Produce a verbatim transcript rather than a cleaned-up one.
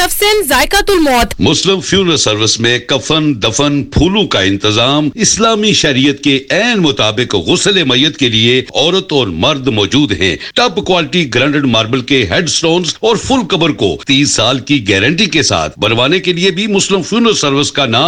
नफ्सिन जायकातुल मौत। मुस्लिम funeral service में कफन, दफन, फूलों का इंतजाम इस्लामी शरीयत के ऐन मुताबिक गुस्ल मय्यत के लिए औरत और मर्द मौजूद हैं। टॉप क्वालिटी ग्रांडेड मार्बल के हेडस्टोन्स और फुल कबर को तीस साल की गारंटी के साथ बनवाने के लिए भी मुस्लिम फ्यूनरल सर्विस का नाम